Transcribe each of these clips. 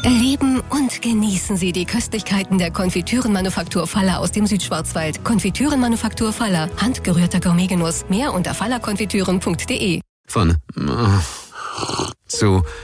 Erleben und genießen Sie die Köstlichkeiten der Konfitürenmanufaktur Faller aus dem Südschwarzwald. Konfitürenmanufaktur Faller. Handgerührter Gourmetgenuss. Mehr unter fallerkonfitüren.de. Von zu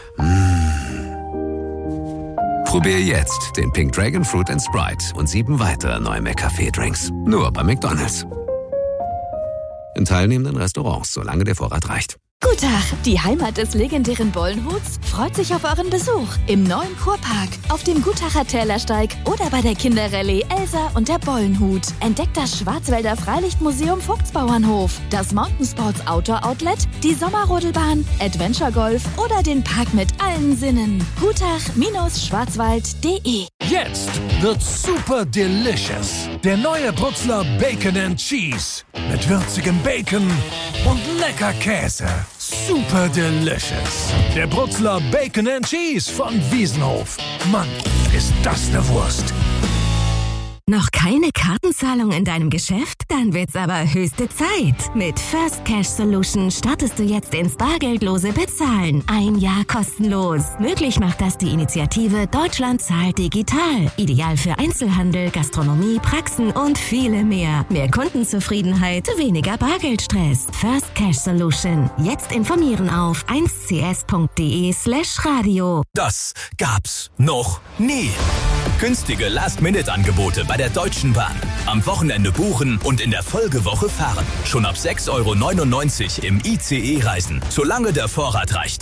Probier jetzt den Pink Dragon Fruit and Sprite und 7 weitere neue McCafé-Drinks. Nur bei McDonald's. In teilnehmenden Restaurants, solange der Vorrat reicht. Guten Tag, die Heimat des legendären Bollenhuts freut sich auf euren Besuch im neuen Kurpark, auf dem Gutacher Tälersteig oder bei der Kinderrallye Elsa und der Bollenhut. Entdeckt das Schwarzwälder Freilichtmuseum Vogtsbauernhof, das Mountainsports Outdoor Outlet, die Sommerrodelbahn, Adventure Golf oder den Park mit allen Sinnen. Gutach-schwarzwald.de. Jetzt wird's super delicious. Der neue Bruxler Bacon and Cheese. Mit würzigem Bacon und lecker Käse. Super delicious. Der Bruxler Bacon and Cheese von Wiesenhof. Mann, ist das eine Wurst. Noch keine Kartenzahlung in deinem Geschäft? Dann wird's aber höchste Zeit. Mit First Cash Solution startest du jetzt ins bargeldlose Bezahlen. 1 Jahr kostenlos. Möglich macht das die Initiative Deutschland zahlt digital. Ideal für Einzelhandel, Gastronomie, Praxen und viele mehr. Mehr Kundenzufriedenheit, weniger Bargeldstress. First Cash Solution. Jetzt informieren auf 1cs.de/radio. Das gab's noch nie. Günstige Last-Minute-Angebote bei der Deutschen Bahn. Am Wochenende buchen und in der Folgewoche fahren. Schon ab 6,99 € im ICE reisen, solange der Vorrat reicht.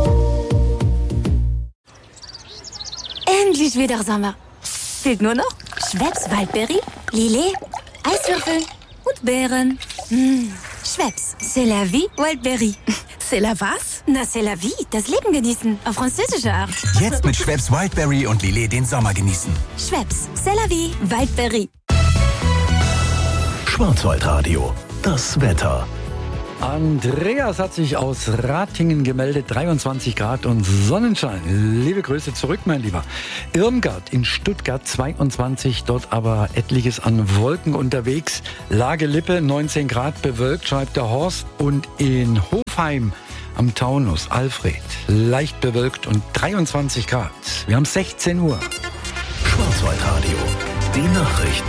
Endlich wieder Sommer. Fehlt nur noch Schweppes Waldberry, Lillet, Eiswürfel und Beeren. Schweppes, c'est la vie, Waldberry. C'est la was? Na, c'est la vie, das Leben genießen, auf französische Art. Jetzt mit Schweppes Wildberry und Lillet den Sommer genießen. Schweppes, c'est la vie, Waldberry. Schwarzwaldradio, das Wetter. Andreas hat sich aus Ratingen gemeldet, 23 Grad und Sonnenschein. Liebe Grüße zurück, mein Lieber. Irmgard in Stuttgart 22, dort aber etliches an Wolken unterwegs. Lage Lippe 19 Grad bewölkt, schreibt der Horst. Und in Hofheim am Taunus, Alfred, leicht bewölkt und 23 Grad. Wir haben 16 Uhr. Schwarzwaldradio, die Nachrichten.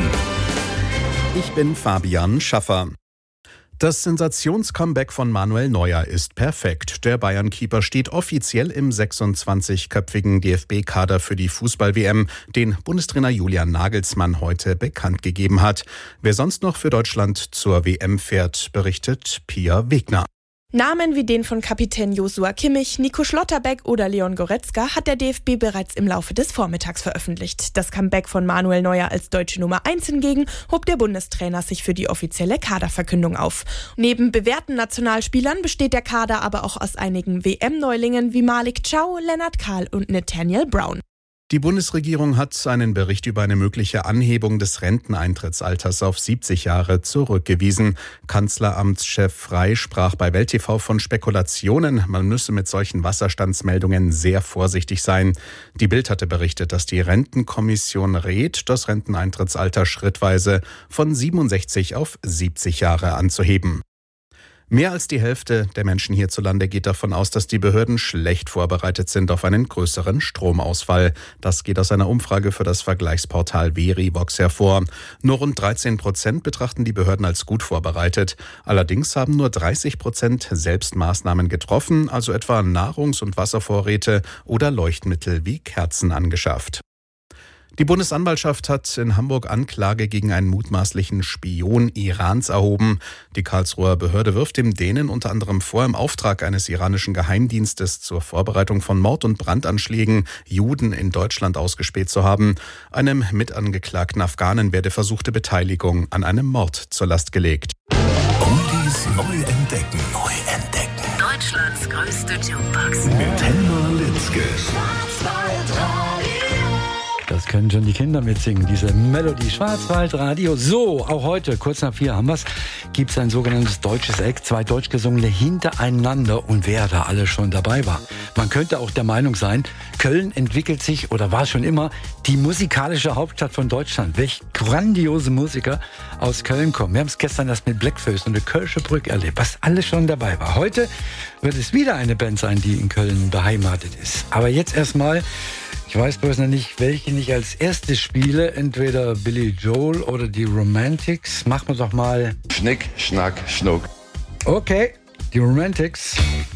Ich bin Fabian Schaffer. Das Sensationscomeback von Manuel Neuer ist perfekt. Der Bayern-Keeper steht offiziell im 26-köpfigen DFB-Kader für die Fußball-WM, den Bundestrainer Julian Nagelsmann heute bekannt gegeben hat. Wer sonst noch für Deutschland zur WM fährt, berichtet Pia Wegner. Namen wie den von Kapitän Joshua Kimmich, Nico Schlotterbeck oder Leon Goretzka hat der DFB bereits im Laufe des Vormittags veröffentlicht. Das Comeback von Manuel Neuer als deutsche Nummer 1 hingegen hob der Bundestrainer sich für die offizielle Kaderverkündung auf. Neben bewährten Nationalspielern besteht der Kader aber auch aus einigen WM-Neulingen wie Malik Chow, Lennart Kahl und Nathaniel Brown. Die Bundesregierung hat einen Bericht über eine mögliche Anhebung des Renteneintrittsalters auf 70 Jahre zurückgewiesen. Kanzleramtschef Frey sprach bei Welt TV von Spekulationen. Man müsse mit solchen Wasserstandsmeldungen sehr vorsichtig sein. Die Bild hatte berichtet, dass die Rentenkommission rät, das Renteneintrittsalter schrittweise von 67 auf 70 Jahre anzuheben. Mehr als die Hälfte der Menschen hierzulande geht davon aus, dass die Behörden schlecht vorbereitet sind auf einen größeren Stromausfall. Das geht aus einer Umfrage für das Vergleichsportal Verivox hervor. Nur rund 13% betrachten die Behörden als gut vorbereitet. Allerdings haben nur 30% selbst Maßnahmen getroffen, also etwa Nahrungs- und Wasservorräte oder Leuchtmittel wie Kerzen angeschafft. Die Bundesanwaltschaft hat in Hamburg Anklage gegen einen mutmaßlichen Spion Irans erhoben. Die Karlsruher Behörde wirft dem Dänen unter anderem vor, im Auftrag eines iranischen Geheimdienstes zur Vorbereitung von Mord- und Brandanschlägen Juden in Deutschland ausgespäht zu haben. Einem mitangeklagten Afghanen werde versuchte Beteiligung an einem Mord zur Last gelegt. Oldies neu entdecken. Deutschlands größte Jukebox. Mit Helma Litzke. Das können schon die Kinder mitsingen, diese Melodie. Schwarzwaldradio. So, auch heute, kurz nach 4 haben wir's, gibt es ein sogenanntes deutsches Eck, 2 deutsch gesungene hintereinander und wer da alles schon dabei war. Man könnte auch der Meinung sein, Köln entwickelt sich oder war schon immer die musikalische Hauptstadt von Deutschland. Welch grandiose Musiker aus Köln kommen. Wir haben es gestern erst mit Blackface und der Kölsche Brück erlebt, was alles schon dabei war. Heute wird es wieder eine Band sein, die in Köln beheimatet ist. Aber jetzt erstmal Ich weiß bloß noch nicht, welche ich als erstes spiele. Entweder Billy Joel oder die Romantics. Machen wir doch mal Schnick, Schnack, Schnuck. Okay, die Romantics.